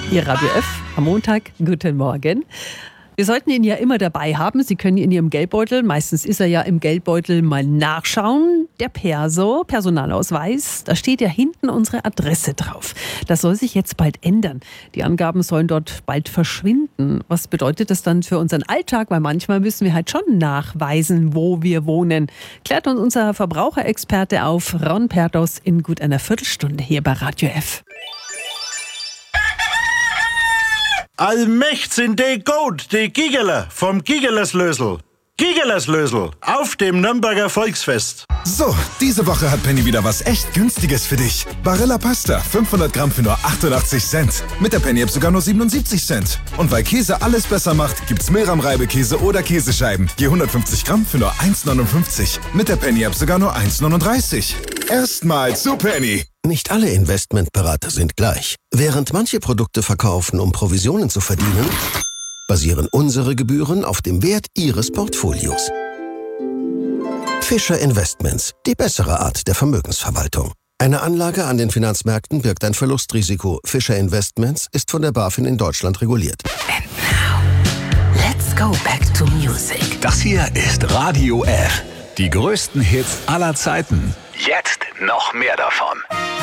Ihr Radio F am Montag. Guten Morgen. Wir sollten ihn ja immer dabei haben. Sie können in Ihrem Geldbeutel, meistens ist er ja im Geldbeutel, mal nachschauen. Der Perso, Personalausweis, da steht ja hinten unsere Adresse drauf. Das soll sich jetzt bald ändern. Die Angaben sollen dort bald verschwinden. Was bedeutet das dann für unseren Alltag? Weil manchmal müssen wir halt schon nachweisen, wo wir wohnen. Klärt uns unser Verbraucherexperte auf, Ron Perdos, in gut einer Viertelstunde hier bei Radio F. Allmächt sind die gut, die Gigerler vom Gigerlerslösel. Gigerlerslösel auf dem Nürnberger Volksfest. So, diese Woche hat Penny wieder was echt Günstiges für dich. Barilla Pasta, 500 Gramm für nur 88 Cent. Mit der Penny-App sogar nur 77 Cent. Und weil Käse alles besser macht, gibt's Milram-Reibekäse oder Käsescheiben. Je 150 Gramm für nur 1,59. Mit der Penny-App sogar nur 1,39. Erstmal zu Penny. Nicht alle Investmentberater sind gleich. Während manche Produkte verkaufen, um Provisionen zu verdienen, basieren unsere Gebühren auf dem Wert Ihres Portfolios. Fischer Investments, die bessere Art der Vermögensverwaltung. Eine Anlage an den Finanzmärkten birgt ein Verlustrisiko. Fischer Investments ist von der BaFin in Deutschland reguliert. And now, let's go back to music. Das hier ist Radio F. Die größten Hits aller Zeiten. Jetzt noch mehr davon.